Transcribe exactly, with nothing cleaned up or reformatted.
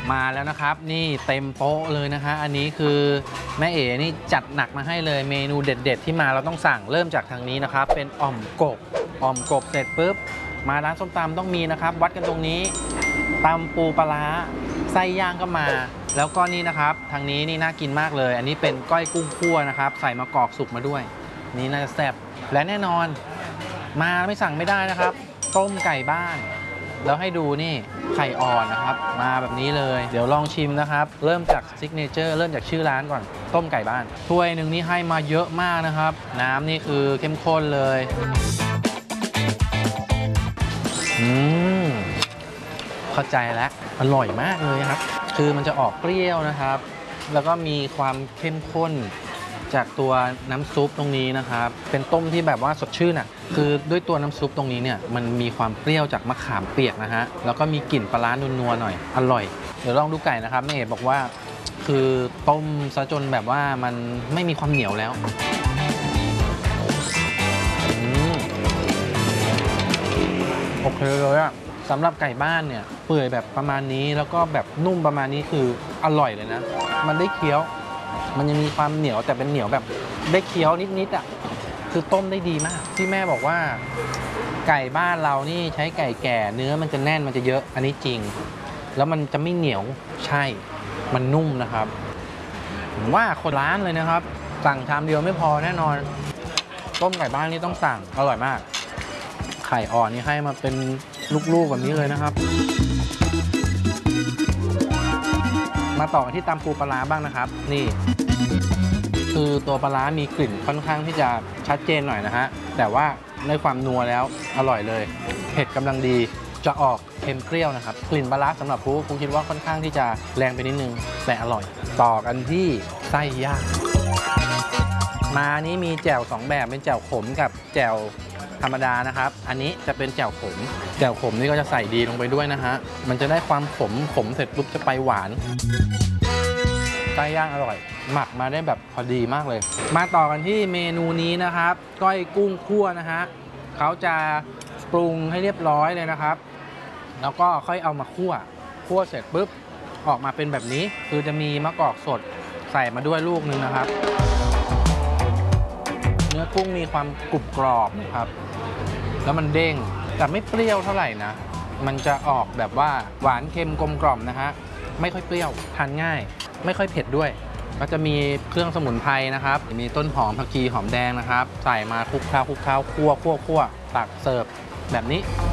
มาแล้วนะครับนี่เต็มโต๊ะเลยนะคะอันนี้คือแม่เอ๋นี่จัดหนักมาให้เลยเมนูเด็ดๆที่มาเราต้องสั่งเริ่มจากทางนี้นะครับเป็นอ่อมกบอ่อมกบเสร็จปุ๊บมาร้านส้มตำต้องมีนะครับวัดกันตรงนี้ตำปูปลาร้าไส้ย่างก็มาแล้วก็นี่นะครับทางนี้นี่น่ากินมากเลยอันนี้เป็นก้อยกุ้งคั่วนะครับใส่มะกอกสุกมาด้วยนี่น่าจะแซ่บและแน่นอนมาไม่สั่งไม่ได้นะครับต้มไก่บ้านแล้วให้ดูนี่ไข่อ่อนนะครับมาแบบนี้เลยเดี๋ยวลองชิมนะครับเริ่มจากซิกเนเจอร์เริ่มจากชื่อร้านก่อนต้มไก่บ้านถ้วยหนึ่งนี่ให้มาเยอะมากนะครับน้ำนี่คือเข้มข้นเลยอืมเข้าใจแล้วอร่อยมากเลยครับคือมันจะออกเปรี้ยวนะครับแล้วก็มีความเข้มข้นจากตัวน้ำซุปตรงนี้นะครับเป็นต้มที่แบบว่าสดชื่นอ่ะคือด้วยตัวน้ำซุปตรงนี้เนี่ยมันมีความเปรี้ยวจากมะขามเปียกนะฮะแล้วก็มีกลิ่นปลาร้านัวๆหน่อยอร่อยเดี๋ยวลองดูไก่นะครับแม่เอ๋บอกว่าคือต้มซะจนแบบว่ามันไม่มีความเหนียวแล้วโอเคเลยอะสำหรับไก่บ้านเนี่ยเปื่อยแบบประมาณนี้แล้วก็แบบนุ่มประมาณนี้คืออร่อยเลยนะมันได้เคี้ยวมันยังมีความเหนียวแต่เป็นเหนียวแบบได้เคี้ยวนิดๆอ่ะคือต้มได้ดีมากที่แม่บอกว่าไก่บ้านเรานี่ใช้ไก่แก่เนื้อมันจะแน่นมันจะเยอะอันนี้จริงแล้วมันจะไม่เหนียวใช่มันนุ่มนะครับผมว่าคนร้านเลยนะครับสั่งชามเดียวไม่พอแน่นอนต้มไก่บ้านนี่ต้องสั่งอร่อยมากไข่อ่อนนี่ให้มาเป็นลูกๆแบบนี้เลยนะครับมาต่อกันที่ตำปูปลาร้าบ้างนะครับนี่คือตัวปลาร้ามีกลิ่นค่อนข้างที่จะชัดเจนหน่อยนะฮะแต่ว่าในความนัวแล้วอร่อยเลยเผ็ดกำลังดีจะออกเค็มเปรี้ยวนะครับกลิ่นปลาร้าสำหรับผู้ผมคิดว่าค่อนข้างที่จะแรงไปนิดนึงแต่อร่อยต่อกันที่ไส้ย่างมานี้มีแจ่วสองแบบเป็นแจ่วขมกับแจ่วธรรมดานะครับอันนี้จะเป็นแจ่วขมแจ่วขมนี่ก็จะใส่ดีลงไปด้วยนะฮะมันจะได้ความขมขมเสร็จปุ๊บจะไปหวานไส้ย่างอร่อยหมักมาได้แบบพอดีมากเลยมาต่อกันที่เมนูนี้นะครับก้อยกุ้งคั่วนะฮะเขาจะปรุงให้เรียบร้อยเลยนะครับแล้วก็ค่อยเอามาคั่วคั่วเสร็จปุ๊บออกมาเป็นแบบนี้คือจะมีมะกอกสดใส่มาด้วยลูกนึงนะครับเนื้อกุ้งมีความกรุบกรอบนะครับแล้วมันเด้งแต่ไม่เปรี้ยวเท่าไหร่นะมันจะออกแบบว่าหวานเค็มกลมกล่อมนะฮะไม่ค่อยเปรี้ยวทานง่ายไม่ค่อยเผ็ดด้วยก็จะมีเครื่องสมุนไพรนะครับมีต้นหอมผักชีหอมแดงนะครับใส่มาคลุกเคล้าคลุกเคล้าคั่วคั่วคั่วตักเสิร์ฟแบบนี้